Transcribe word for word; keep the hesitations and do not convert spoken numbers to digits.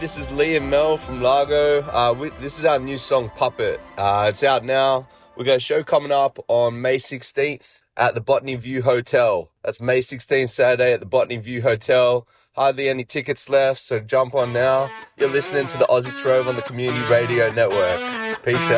This is Lee and Mel from Largo. Uh, we, this is our new song, Puppet. Uh, it's out now. We've got a show coming up on May sixteenth at the Botany View Hotel. That's May sixteenth, Saturday at the Botany View Hotel. Hardly any tickets left, so jump on now. You're listening to the Aussie Trove on the Community Radio Network. Peace out.